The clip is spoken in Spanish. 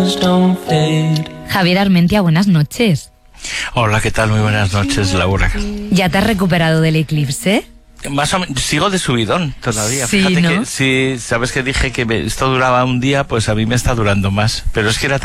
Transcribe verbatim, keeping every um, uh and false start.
Javier Armentia, buenas noches. Hola, ¿qué tal? Muy buenas noches, Laura. ¿Ya te has recuperado del eclipse? Más o menos, sigo de subidón todavía. Sí, Fíjate ¿no? que si sabes que dije que me- esto duraba un día, pues a mí me está durando más. Pero es que era